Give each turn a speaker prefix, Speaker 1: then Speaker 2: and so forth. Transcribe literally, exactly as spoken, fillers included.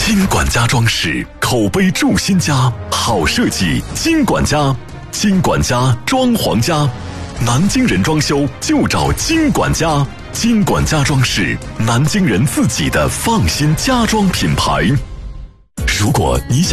Speaker 1: 金管家装饰，口碑筑新家，好设计金管家，金管家装潢家，南京人装修就找金管家，金管家装饰，南京人自己的放心家装品牌。如果你想